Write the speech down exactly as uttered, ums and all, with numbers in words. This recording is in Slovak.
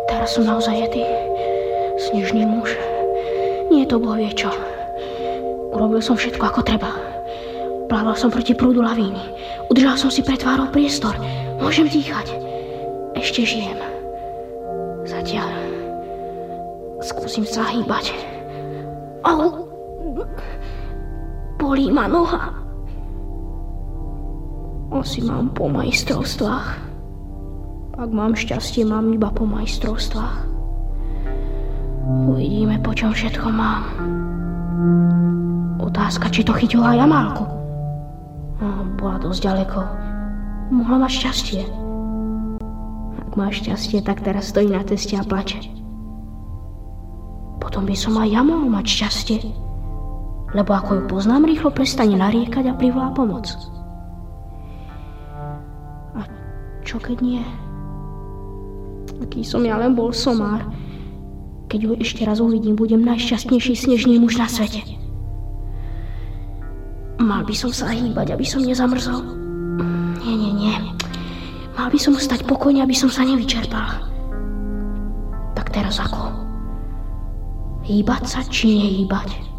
Teraz som naozaj jetý. Snežný muž. Nie to Boh vie čo. Urobil som všetko ako treba. Plával som proti prúdu lavíny. Udržal som si pred tvárou priestor. Môžem dýchať. Ešte žijem. Zatiaľ. Skúsim sa hýbať. Au! Bolí ma noha. Asi mám po majstrovstvách. Ak mám šťastie, mám iba po majstrovstvách. Uvidíme, po čom všetko mám. Otázka, či to chytila Jamálku. No, bola dosť ďaleko. Mohla mať šťastie. Ak má šťastie, tak teraz stojí na ceste a plače. Potom by som aj ja mohol mať šťastie. Lebo ako ju poznám, rýchlo prestane nariekať a privolá pomoc. A čo keď nie? Aký som ja len bol somár. Keď ho ešte raz uvidím, budem najšťastnejší snežný muž na svete. Mal by som sa hýbať, aby som nezamrzol. Nie, nie, nie. Mal by som stať pokojne, aby som sa nevyčerpal. Tak teraz ako? Hýbať sa či nehýbať?